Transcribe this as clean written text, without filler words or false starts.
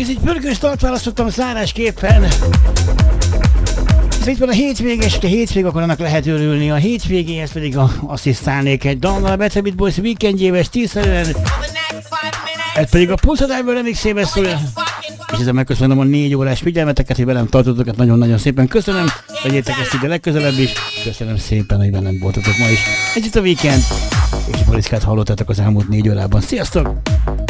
ez egy pörgős dalt választottam zárásképpen. Itt van a hétvége, és ha hétvége, akkor annak lehet örülni. A hétvégéhez pedig asszisztálnék egy dallal, a Better Beat Boys weekendjével, stílszerűen. Ez pedig a Pulsadárból remixébe szól. És ezzel megköszönöm a 4 órás figyelmeteket, hogy velem tartottatok, nagyon-nagyon szépen köszönöm. Vegyétek ezt ide legközelebb is. Köszönöm szépen, hogy velem voltatok ma is. Ez itt a Weekend, és Boriskát hallottátok az elmúlt 4 órában. Sziasztok!